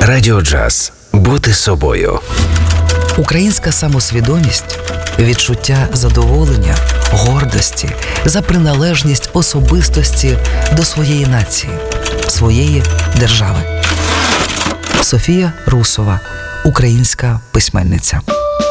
Радіо Джаз. Бути собою. Українська самосвідомість – відчуття задоволення, гордості за приналежність особистості до своєї нації, своєї держави. Софія Русова, українська письменниця.